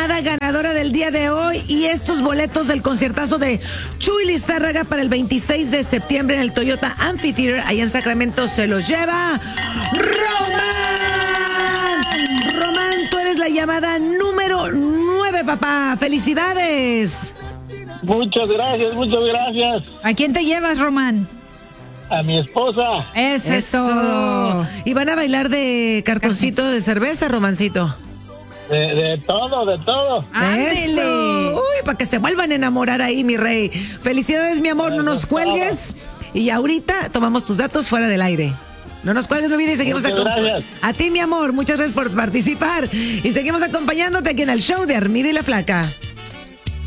llamada ganadora del día de hoy y estos boletos del conciertazo de Chuy Lizárraga para el 26 de septiembre en el Toyota Amphitheater, allá en Sacramento, se los lleva Román. Román, tú eres la llamada número 9, papá. ¡Felicidades! Muchas gracias, muchas gracias. ¿A quién te llevas, Román? A mi esposa. Eso es todo. ¿Y van a bailar de cartoncito de cerveza, Romancito? De todo, de todo. ¡Ándele! Eso. Uy, para que se vuelvan a enamorar ahí, mi rey. Felicidades, mi amor, no nos cuelgues. Y ahorita tomamos tus datos fuera del aire. No nos cuelgues, mi vida, y seguimos gracias. a ti, mi amor, muchas gracias por participar. Y seguimos acompañándote aquí en el show de Armida y la Flaca.